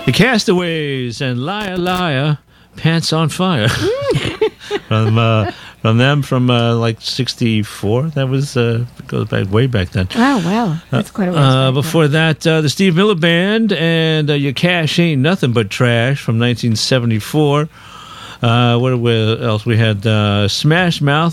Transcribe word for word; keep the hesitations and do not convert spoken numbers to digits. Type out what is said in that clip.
The Castaways and Liar Liar, Pants on Fire. from uh, from them from uh, like sixty-four. That was uh, goes back way back then. Oh wow, that's quite a ways uh, back Before that, uh, the Steve Miller Band and uh, Your Cash Ain't Nothing But Trash from nineteen seventy-four. Uh, what else we had? Uh, Smash Mouth.